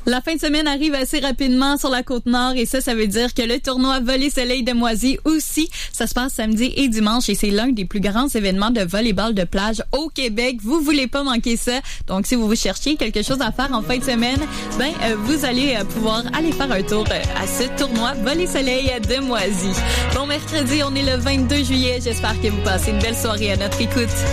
La fin de semaine arrive assez rapidement sur la Côte-Nord et ça veut dire que le tournoi Volley-Soleil de Moisy aussi, ça se passe samedi et dimanche et c'est l'un des plus grands événements de volleyball de plage au Québec. Vous voulez pas manquer ça. Donc, si vous cherchez quelque chose à faire en fin de semaine, vous allez pouvoir aller faire un tour à ce tournoi Volley-Soleil de Moisy. Bon mercredi, on est le 22 juillet. J'espère que vous passez une belle soirée à notre écoute.